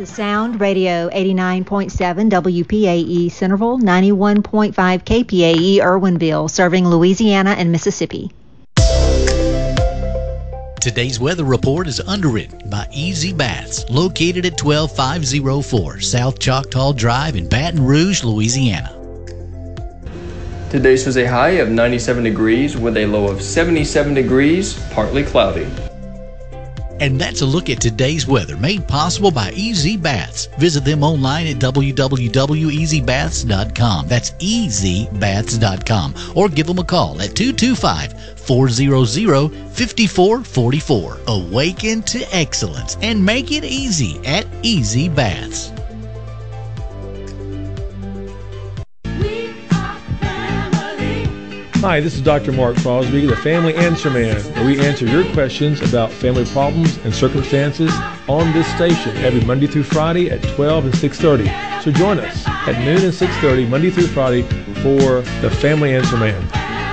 is Sound Radio 89.7 WPAE Centerville, 91.5 KPAE Irwinville, serving Louisiana and Mississippi. Today's weather report is underwritten by Easy Baths, located at 12504 South Choctaw Drive in Baton Rouge, Louisiana. Today shows a high of 97 degrees with a low of 77 degrees, partly cloudy. And that's a look at today's weather, made possible by Easy Baths. Visit them online at www.easybaths.com. That's easybaths.com. Or give them a call at 225-400-5444. Awaken to excellence and make it easy at Easy Baths. Hi, this is Dr. Mark Crosby, the Family Answer Man, where we answer your questions about family problems and circumstances on this station every Monday through Friday at 12 and 6:30. So join us at noon and 6:30, Monday through Friday, for the Family Answer Man.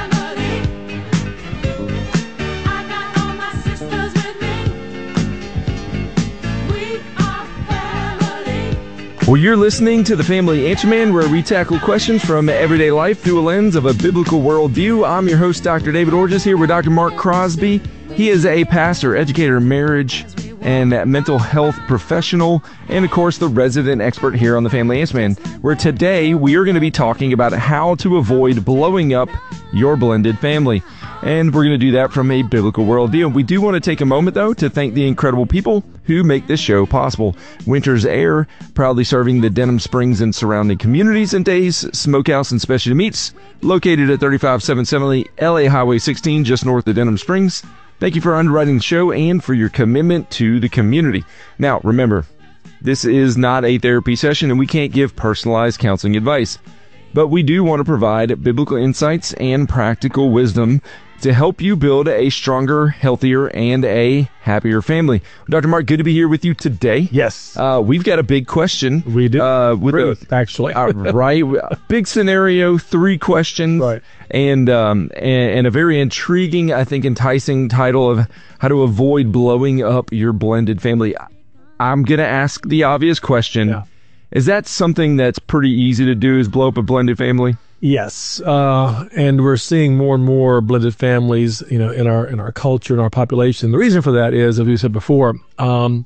Well, you're listening to the Family Answer Man, where we tackle questions from everyday life through a lens of a biblical worldview. I'm your host, Dr. David Orges, here with Dr. Mark Crosby. He is a pastor, educator, marriage, and mental health professional, and of course, the resident expert here on the Family Answer Man, where today we are going to be talking about how to avoid blowing up your blended family. And we're going to do that from a biblical worldview. We do want to take a moment, though, to thank the incredible people who make this show possible. Winter's Air, proudly serving the Denham Springs and surrounding communities, and Days Smokehouse and Specialty Meats, located at 35770 LA Highway 16, just north of Denham Springs. Thank you for underwriting the show and for your commitment to the community. Now, remember, this is not a therapy session, and we can't give personalized counseling advice. But we do want to provide biblical insights and practical wisdom to help you build a stronger, healthier, and a happier family. Dr. Mark, good to be here with you today. Yes. We've got a big question. We do. Actually. Right. Big scenario, 3 questions. Right. And a very intriguing, I think, enticing title of how to avoid blowing up your blended family. I'm going to ask the obvious question. Yeah. Is that something that's pretty easy to do, is blow up a blended family? Yes, and we're seeing more and more blended families, in our culture and our population. The reason for that is, as we said before, about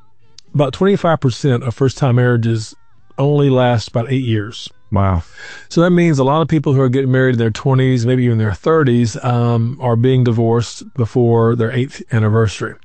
25% of first-time marriages only last about 8 years. Wow. So that means a lot of people who are getting married in their 20s, maybe even their 30s, are being divorced before their 8th anniversary.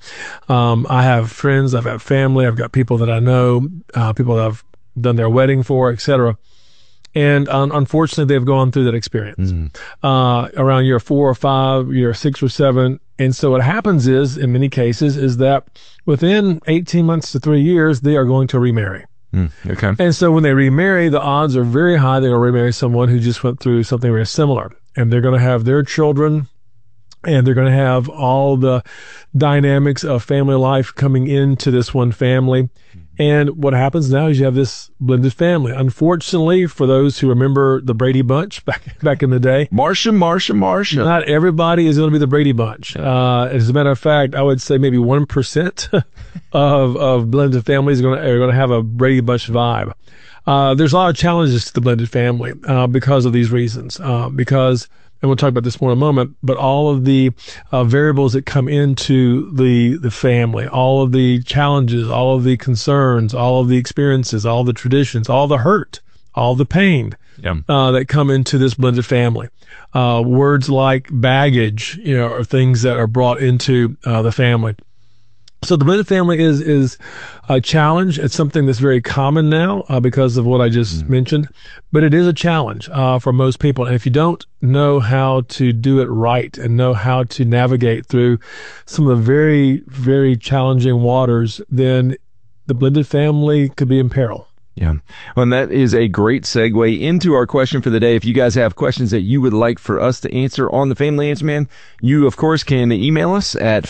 I have friends, I've got family, I've got people that I know, people that I've done their wedding for, etc. And unfortunately, they've gone through that experience around year 4 or 5, year 6 or 7. And so what happens is, in many cases, is that within 18 months to 3 years, they are going to remarry. Okay. And so when they remarry, the odds are very high they're going to remarry someone who just went through something very similar. And they're going to have their children, and they're going to have all the dynamics of family life coming into this one family. And what happens now is you have this blended family. Unfortunately, for those who remember the Brady Bunch back in the day, Marsha. Not everybody is going to be the Brady Bunch. As a matter of fact, I would say maybe 1% of blended families are going to have a Brady Bunch vibe. There's a lot of challenges to the blended family because of these reasons. And we'll talk about this more in a moment, but all of the variables that come into the family, all of the challenges, all of the concerns, all of the experiences, all the traditions, all the hurt, all the pain that come into this blended family. Words like baggage, are things that are brought into the family. So the blended family is a challenge. It's something that's very common now because of what I just mentioned, but it is a challenge for most people. And if you don't know how to do it right and know how to navigate through some of the very, very challenging waters, then the blended family could be in peril. Yeah. Well, and that is a great segue into our question for the day. If you guys have questions that you would like for us to answer on the Family Answer Man, you, of course, can email us at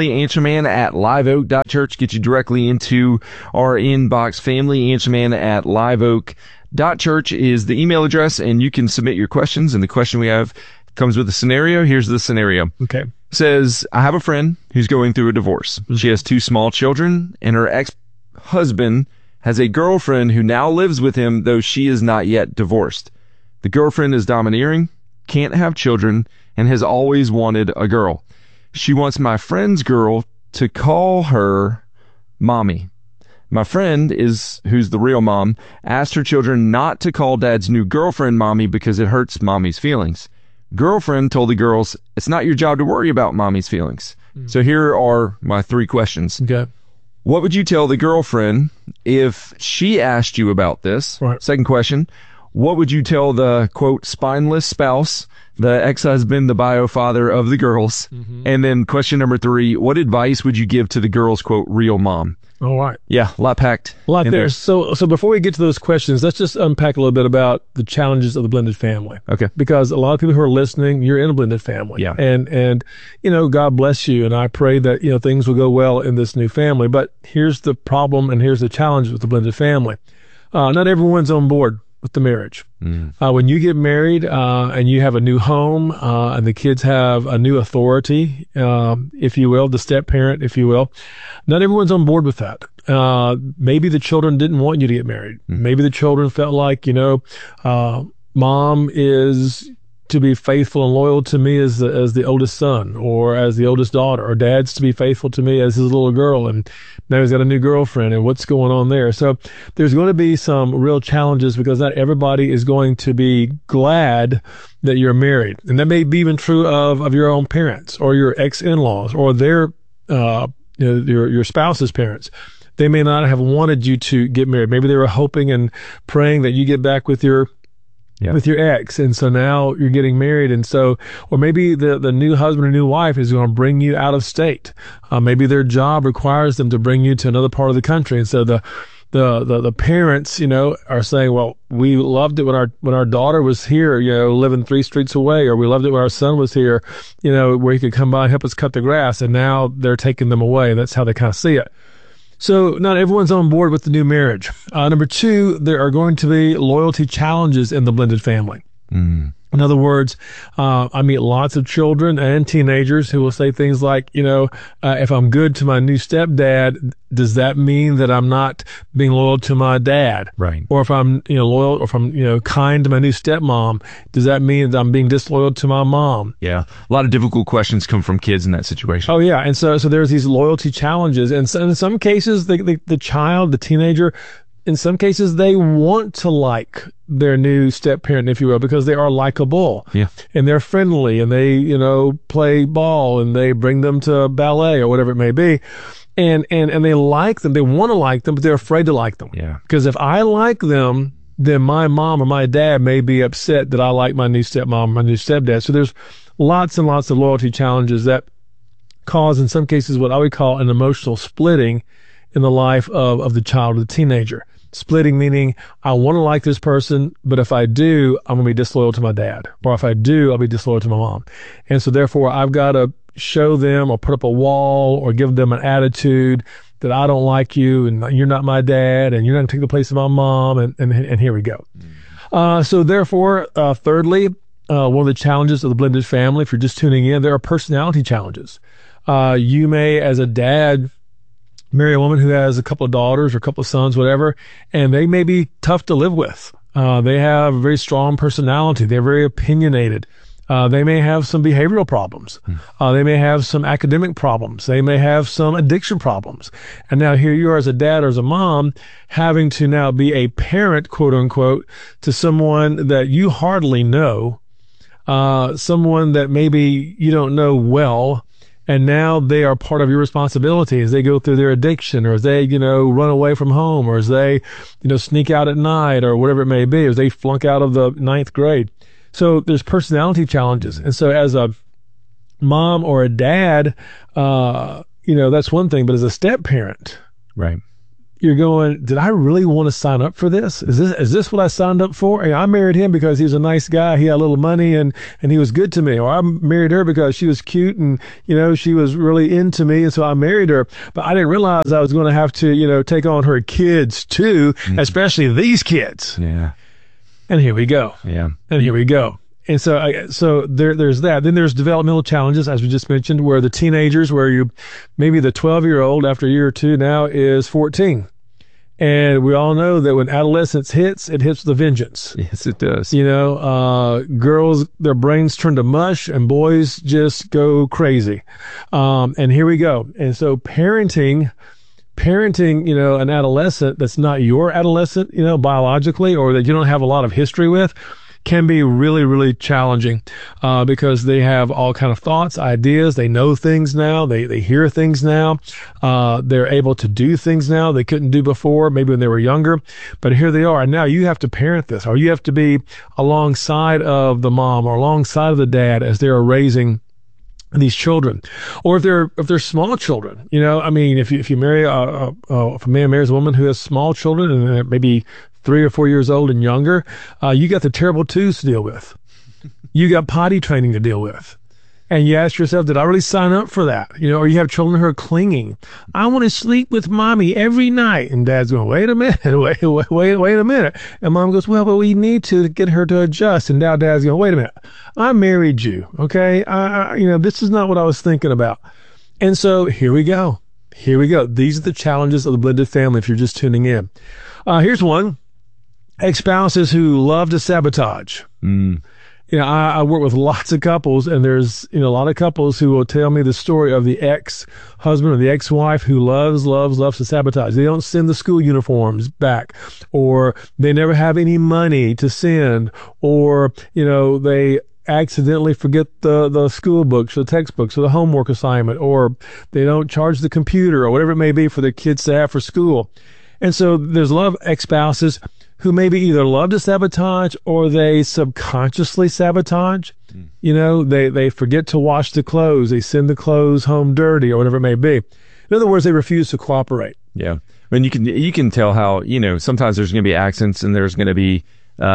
familyanswerman@liveoak.church. Get you directly into our inbox. familyanswerman@liveoak.church is the email address, and you can submit your questions. And the question we have comes with a scenario. Here's the scenario. Okay. Says, I have a friend who's going through a divorce. She has 2 small children, and her ex-husband has a girlfriend who now lives with him, though she is not yet divorced. The girlfriend is domineering, can't have children, and has always wanted a girl. She wants my friend's girl to call her mommy. My friend who's the real mom, asked her children not to call dad's new girlfriend mommy because it hurts mommy's feelings. Girlfriend told the girls, it's not your job to worry about mommy's feelings. So here are my 3 questions. Okay. What would you tell the girlfriend if she asked you about this? Right. Second question, what would you tell the, quote, spineless spouse, the ex-husband, the bio father of the girls? And then question number 3, what advice would you give to the girls, quote, real mom? All right. Yeah, a lot packed. A lot in there. So before we get to those questions, let's just unpack a little bit about the challenges of the blended family. Okay. Because a lot of people who are listening, you're in a blended family. Yeah. And God bless you. And I pray that, things will go well in this new family. But here's the problem and here's the challenge with the blended family. Not everyone's on board with the marriage. When you get married and you have a new home and the kids have a new authority, if you will, the step parent, if you will, not everyone's on board with that. Maybe the children didn't want you to get married. Maybe the children felt like, mom is to be faithful and loyal to me as the oldest son or as the oldest daughter, or dad's to be faithful to me as his little girl, and now he's got a new girlfriend, and what's going on there? So there's going to be some real challenges because not everybody is going to be glad that you're married. And that may be even true of your own parents or your ex-in-laws or their your spouse's parents. They may not have wanted you to get married. Maybe they were hoping and praying that you get back with your ex. And so now you're getting married. And so, or maybe the new husband or new wife is going to bring you out of state. Maybe their job requires them to bring you to another part of the country. And so the parents, are saying, well, we loved it when our daughter was here, living 3 streets away, or we loved it when our son was here, where he could come by and help us cut the grass. And now they're taking them away. That's how they kind of see it. So not everyone's on board with the new marriage. Number 2, there are going to be loyalty challenges in the blended family. In other words, I meet lots of children and teenagers who will say things like, if I'm good to my new stepdad, does that mean that I'm not being loyal to my dad? Right. Or if I'm, loyal, or if I'm, kind to my new stepmom, does that mean that I'm being disloyal to my mom? Yeah. A lot of difficult questions come from kids in that situation. Oh, yeah. And so there's these loyalty challenges. And so in some cases, the child, the teenager, in some cases, they want to like their new step parent, if you will, because they are likable. Yeah. And they're friendly, and they, play ball, and they bring them to ballet or whatever it may be. And they like them. They want to like them, but they're afraid to like them. Yeah. Because if I like them, then my mom or my dad may be upset that I like my new stepmom or my new stepdad. So there's lots and lots of loyalty challenges that cause, in some cases, what I would call an emotional splitting in the life of the child or the teenager. Splitting meaning I want to like this person, but if I do, I'm going to be disloyal to my dad. Or if I do, I'll be disloyal to my mom. And so therefore, I've got to show them or put up a wall or give them an attitude that I don't like you and you're not my dad and you're not going to take the place of my mom. And here we go. So therefore, thirdly, one of the challenges of the blended family, if you're just tuning in, there are personality challenges. You may, as a dad, marry a woman who has a couple of daughters or a couple of sons, whatever, and they may be tough to live with. They have a very strong personality. They're very opinionated. They may have some behavioral problems. They may have some academic problems. They may have some addiction problems. And now here you are as a dad or as a mom having to now be a parent, quote unquote, to someone that you hardly know, someone that maybe you don't know well. And now they are part of your responsibility as they go through their addiction, or as they, run away from home, or as they, sneak out at night, or whatever it may be, as they flunk out of the 9th grade. So there's personality challenges. And so as a mom or a dad, that's one thing. But as a step parent, right, you're going, did I really want to sign up for this? Is this what I signed up for? Hey, I married him because he was a nice guy. He had a little money and he was good to me. Or I married her because she was cute and, she was really into me. And so I married her. But I didn't realize I was going to have to, take on her kids too, especially these kids. Yeah. And here we go. Yeah. And here we go. And so there's that. Then there's developmental challenges, as we just mentioned, where the teenagers, maybe the 12-year-old after a year or two now is 14. And we all know that when adolescence hits, it hits with a vengeance. Yes, it does. Girls, their brains turn to mush, and boys just go crazy. And here we go. And so parenting, an adolescent that's not your adolescent, biologically, or that you don't have a lot of history with, can be really, really challenging, because they have all kind of thoughts, ideas. They know things now. They hear things now. They're able to do things now they couldn't do before, maybe when they were younger. But here they are. And now you have to parent this, or you have to be alongside of the mom or alongside of the dad as they're raising these children. Or if they're small children, if you marry if a man marries a woman who has small children and maybe 3 or 4 years old and younger, you got the terrible twos to deal with. You got potty training to deal with. And you ask yourself, did I really sign up for that? Or you have children who are clinging. I want to sleep with mommy every night. And dad's going, wait a minute, wait a minute. And mom goes, well, but we need to get her to adjust. And now dad's going, wait a minute, I married you. Okay. This is not what I was thinking about. And so here we go. These are the challenges of the blended family if you're just tuning in. Here's one. Ex-spouses who love to sabotage. I work with lots of couples, and there's, a lot of couples who will tell me the story of the ex-husband or the ex-wife who loves to sabotage. They don't send the school uniforms back, or they never have any money to send, or, they accidentally forget the school books or the textbooks or the homework assignment, or they don't charge the computer or whatever it may be for their kids to have for school. And so there's a lot of ex-spouses who maybe either love to sabotage or they subconsciously sabotage. They forget to wash the clothes. They send the clothes home dirty or whatever it may be. In other words, they refuse to cooperate. Yeah. I mean, you can tell how, sometimes there's going to be accidents, and there's going to be,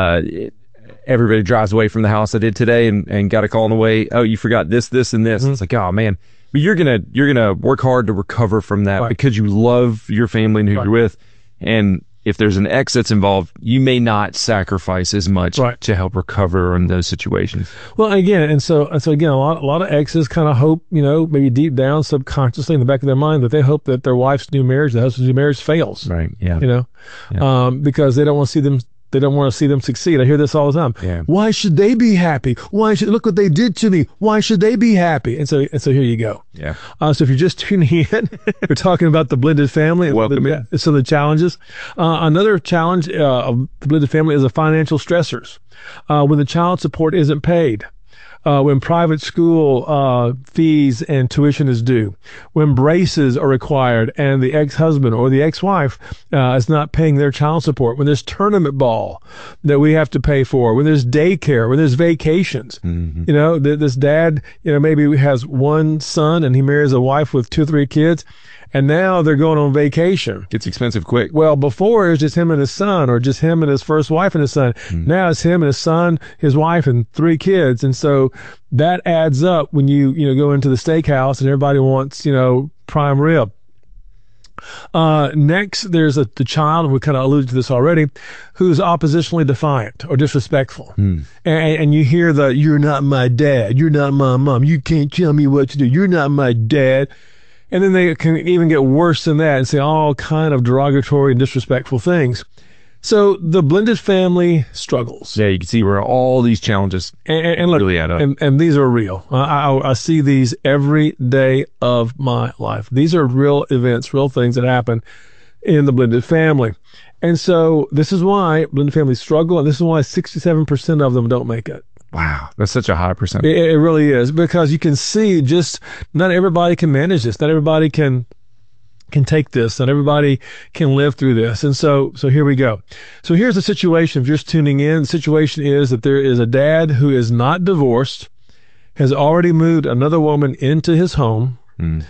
everybody drives away from the house. I did today and got a call on the way. Oh, you forgot this, and this. It's like, oh man, but you're going to work hard to recover from that, because you love your family and who you're with. And if there's an ex that's involved, you may not sacrifice as much to help recover in those situations. Well, again, so again, a lot of exes kind of hope, maybe deep down, subconsciously in the back of their mind, that they hope that their wife's new marriage, the husband's new marriage, fails. Right. Yeah. Because they don't want to see them. They don't want to see them succeed. I hear this all the time. Yeah. Why should they be happy? Look what they did to me? Why should they be happy? And so here you go. Yeah. So if you're just tuning in, we're talking about the blended family. Welcome in. Some of the challenges. Another challenge of the blended family is the financial stressors. When the child support isn't paid. When private school fees and tuition is due, when braces are required and the ex-husband or the ex-wife is not paying their child support, when there's tournament ball that we have to pay for, when there's daycare, when there's vacations. This dad, maybe has one son and he marries a wife with 2 or 3 kids. And now they're going on vacation. Gets expensive quick. Well, before it was just him and his son, or just him and his first wife and his son. Now it's him and his son, his wife, and 3 kids. And so that adds up when you go into the steakhouse and everybody wants, prime rib. Next, there's the child, we kind of alluded to this already, who's oppositionally defiant or disrespectful. And you hear you're not my dad. You're not my mom. You can't tell me what to do. You're not my dad. And then they can even get worse than that and say all kind of derogatory and disrespectful things. So the blended family struggles. Yeah, you can see where all these challenges and look, really add up. And these are real. I see these every day of my life. These are real events, real things that happen in the blended family. And so this is why blended families struggle, and this is why 67% of them don't make it. Wow, that's such a high percentage. It really is, because you can see just not everybody can manage this. Not everybody can take this. Not everybody can live through this. And so here we go. So here's the situation. If you're just tuning in, the situation is that there is a dad who is not divorced, has already moved another woman into his home.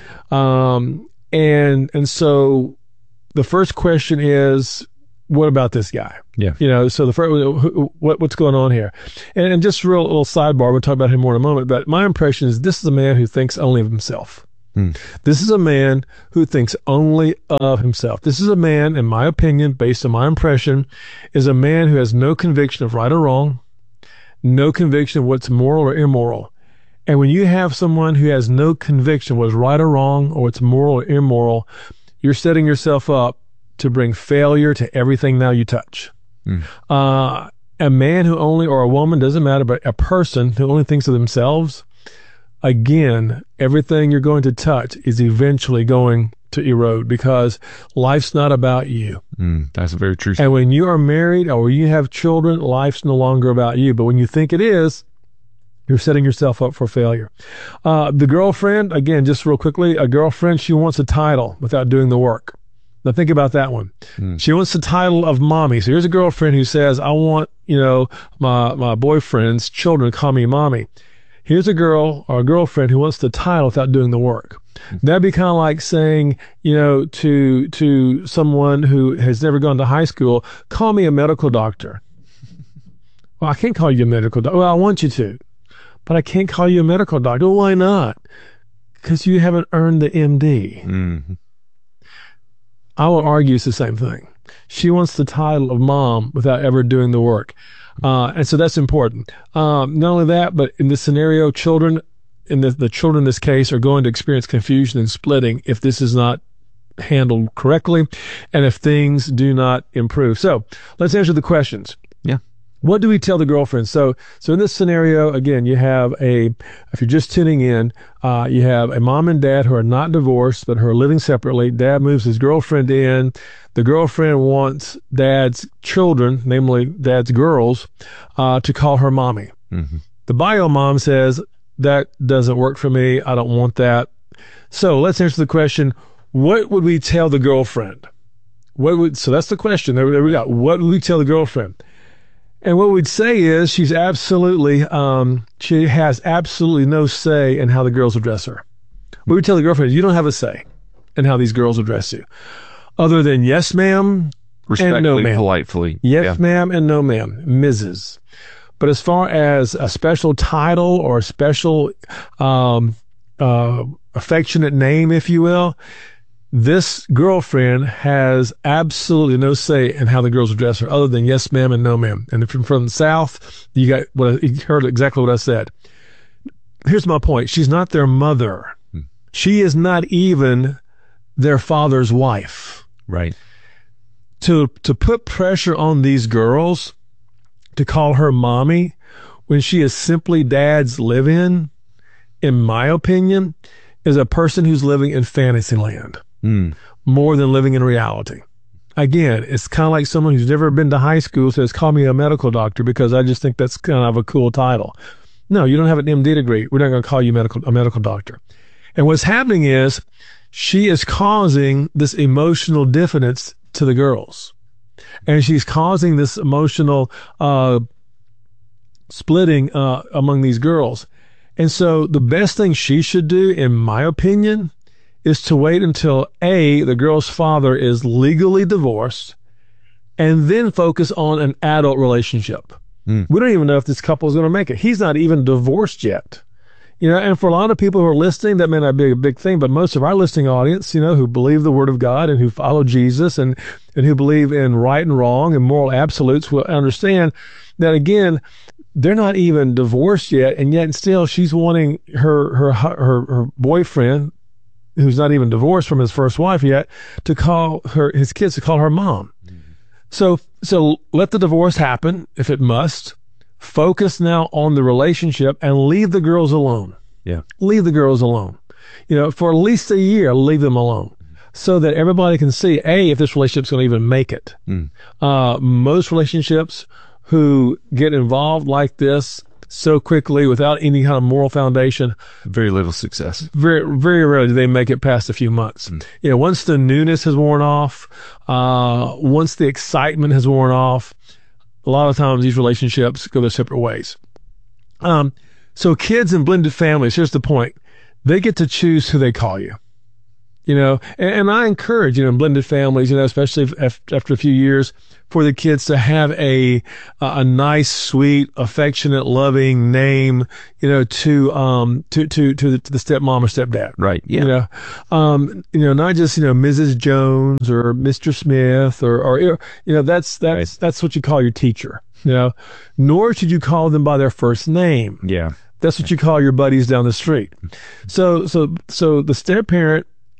And so the first question is, what about this guy? Yeah. So the first, what's going on here? And just a little sidebar, we'll talk about him more in a moment, but my impression is this is a man who thinks only of himself. This is a man who thinks only of himself. This is a man, in my opinion, based on my impression, is a man who has no conviction of right or wrong, no conviction of what's moral or immoral. And when you have someone who has no conviction what's right or wrong or what's moral or immoral, you're setting yourself up to bring failure to everything now you touch. A man who only, or a woman, doesn't matter, but a person who only thinks of themselves, again, everything you're going to touch is eventually going to erode, because life's not about you. That's very true. And when you are married or you have children, life's no longer about you. But when you think it is, you're setting yourself up for failure. The girlfriend, again, just real quickly, a girlfriend, she wants a title without doing the work. Now think about that one. She wants the title of mommy. So here's a girlfriend who says, I want, my boyfriend's children to call me mommy. Here's a girl or a girlfriend who wants the title without doing the work. That'd be kind of like saying, to someone who has never gone to high school, call me a medical doctor. Well, I can't call you a medical doctor. Well, I want you to, but I can't call you a medical doctor. Well, why not? Because you haven't earned the MD. I will argue it's the same thing. She wants the title of mom without ever doing the work. And so that's important. Not only that, but in this scenario, children, the children in this case are going to experience confusion and splitting if this is not handled correctly and if things do not improve. So let's answer the questions. Yeah. What do we tell the girlfriend? So in this scenario, again, you have if you're just tuning in, you have a mom and dad who are not divorced, but who are living separately. Dad moves his girlfriend in. The girlfriend wants dad's children, namely dad's girls, to call her mommy. The bio mom says, that doesn't work for me. I don't want that. So let's answer the question. What would we tell the girlfriend? So that's the question. There we go. What would we tell the girlfriend? And what we'd say is she has absolutely no say in how the girls address her. We would tell the girlfriend, you don't have a say in how these girls address you, other than yes, ma'am, respectfully, and no, ma'am. Politely. Yes, ma'am, and no, ma'am, Mrs. But as far as a special title or a special affectionate name, if you will, this girlfriend has absolutely no say in how the girls address her, other than yes, ma'am, and no, ma'am. And if you're from the South, you heard exactly what I said. Here's my point. She's not their mother. She is not even their father's wife. Right. To put pressure on these girls to call her mommy when she is simply dad's live-in, in my opinion, is a person who's living in fantasy land more than living in reality. Again, it's kind of like someone who's never been to high school says, call me a medical doctor, because I just think that's kind of a cool title. No, you don't have an MD degree. We're not going to call you a medical doctor. And what's happening is she is causing this emotional dissonance to the girls. And she's causing this emotional splitting among these girls. And so the best thing she should do, in my opinion, is to wait until the girl's father is legally divorced, and then focus on an adult relationship. We don't even know if this couple is going to make it. He's not even divorced yet. And for a lot of people who are listening, that may not be a big thing, but most of our listening audience, who believe the word of God and who follow Jesus and who believe in right and wrong and moral absolutes, will understand that, again, they're not even divorced yet, and yet still she's wanting her boyfriend, who's not even divorced from his first wife yet, to call his kids to call her mom. So let the divorce happen if it must. Focus now on the relationship and leave the girls alone. Yeah. Leave the girls alone. For at least a year, leave them alone, so that everybody can see, if this relationship's going to even make it. Most relationships who get involved like this so quickly without any kind of moral foundation, very little success. Very, very rarely do they make it past a few months. Once the newness has worn off, once the excitement has worn off, a lot of times these relationships go their separate ways. So kids in blended families, here's the point. They get to choose who they call you. And I encourage, in blended families, especially after a few years, for the kids to have a nice, sweet, affectionate, loving name, to the stepmom or stepdad. Right. Yeah. Not just, Mrs. Jones or Mr. Smith or that's what you call your teacher, nor should you call them by their first name. Yeah. That's what you call your buddies down the street. So the step parent,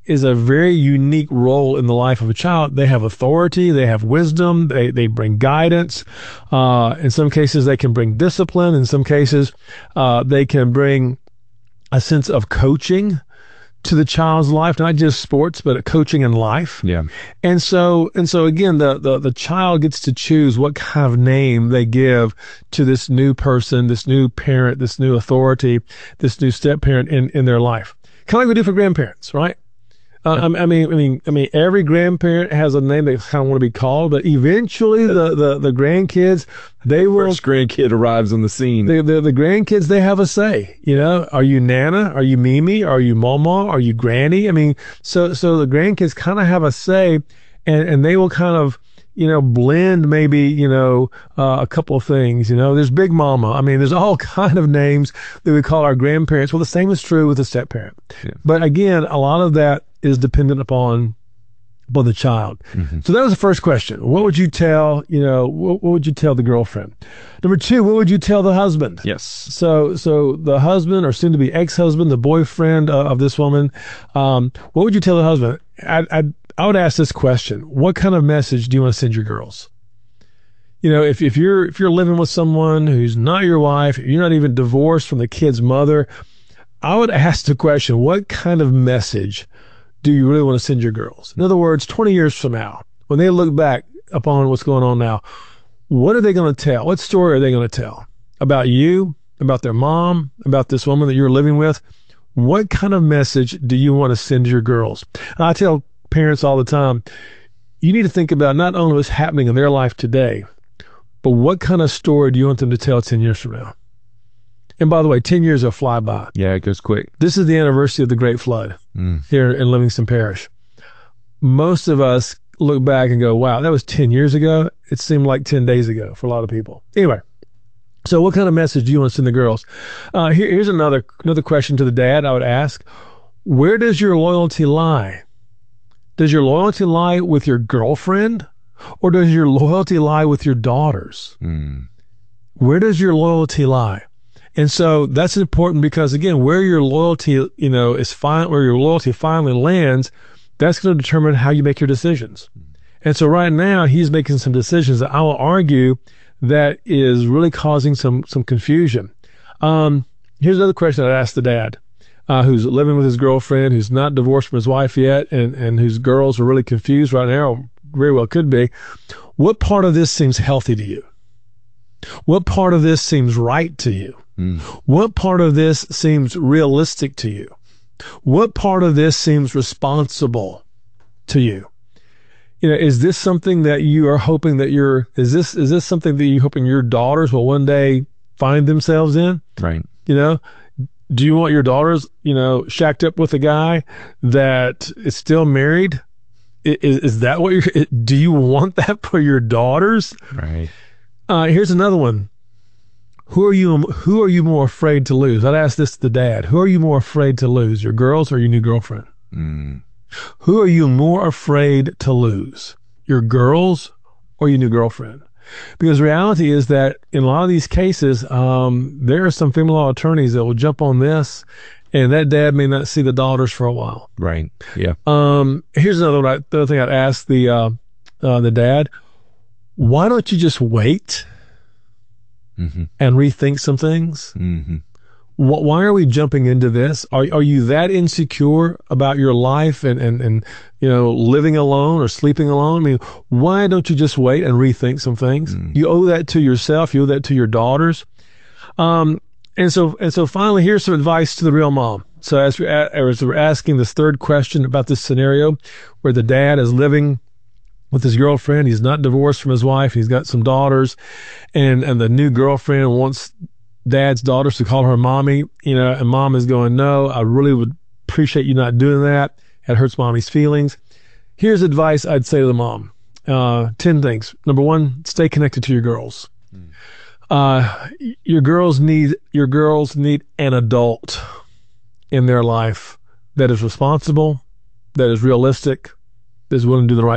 is a very unique role in the life of a child. They have authority, they have wisdom, they bring guidance. In some cases, they can bring discipline. In some cases, they can bring a sense of coaching to the child's life, not just sports, but coaching in life. Yeah. And so again, the child gets to choose what kind of name they give to this new person, this new parent, this new authority, this new step parent in their life. Kind of like we do for grandparents, right? I mean, every grandparent has a name they kind of want to be called, but eventually the grandkids, they will. First grandkid arrives on the scene. The grandkids, they have a say. You know, are you Nana? Are you Mimi? Are you Mama? Are you Granny? I mean, so the grandkids kind of have a say, and they will kind of, you know, blend maybe, a couple of things. There's Big Mama. I mean, there's all kind of names that we call our grandparents. Well, the same is true with a step parent. Yeah. But again, a lot of that is dependent upon the child. Mm-hmm. So that was the first question. What would you tell, what would you tell the girlfriend? Number 2, what would you tell the husband? Yes. So the husband, or soon to be ex-husband, the boyfriend of this woman, what would you tell the husband? I would ask this question: what kind of message do you want to send your girls? If you're living with someone who's not your wife, you're not even divorced from the kid's mother, I would ask the question: what kind of message do you really want to send your girls? In other words, 20 years from now, when they look back upon what's going on now, what are they going to tell? What story are they going to tell about you, about their mom, about this woman that you're living with? What kind of message do you want to send your girls? And I tell parents all the time, you need to think about not only what's happening in their life today, but what kind of story do you want them to tell 10 years from now? And by the way, 10 years will fly by. Yeah, it goes quick. This is the anniversary of the Great Flood here in Livingston Parish. Most of us look back and go, wow, that was 10 years ago. It seemed like 10 days ago for a lot of people. Anyway, so what kind of message do you want to send the girls? Here's another question to the dad I would ask. Where does your loyalty lie? Does your loyalty lie with your girlfriend, or does your loyalty lie with your daughters? Where does your loyalty lie? And so that's important, because again, where your loyalty, where your loyalty finally lands, that's going to determine how you make your decisions. And so right now he's making some decisions that I will argue that is really causing some confusion. Here's another question I'd ask the dad, who's living with his girlfriend, who's not divorced from his wife yet, and whose girls are really confused right now, or very well could be. What part of this seems healthy to you? What part of this seems right to you? What part of this seems realistic to you? What part of this seems responsible to you? Is this something that you are hoping that is this something that you're hoping your daughters will one day find themselves in? Right. Do you want your daughters, shacked up with a guy that is still married? Is that what do you want that for your daughters? Right. Here's another one. Who are you more afraid to lose? I'd ask this to the dad. Who are you more afraid to lose, your girls or your new girlfriend? Who are you more afraid to lose, your girls or your new girlfriend? Because reality is that in a lot of these cases, there are some family law attorneys that will jump on this, and that dad may not see the daughters for a while. Right. Yeah. Here's another thing I'd ask the dad. Why don't you just wait and rethink some things? Why are we jumping into this? Are you that insecure about your life and living alone or sleeping alone? I mean, why don't you just wait and rethink some things? You owe that to yourself. You owe that to your daughters. And so finally, here's some advice to the real mom. So as we're asking this third question about this scenario where the dad is living with his girlfriend, he's not divorced from his wife, he's got some daughters, and the new girlfriend wants dad's daughters to call her mommy, and mom is going, no, I really would appreciate you not doing that. It hurts mommy's feelings. Here's advice I'd say to the mom. 10 things. Number 1, stay connected to your girls. Your girls need an adult in their life that is responsible, that is realistic, that is willing to do the right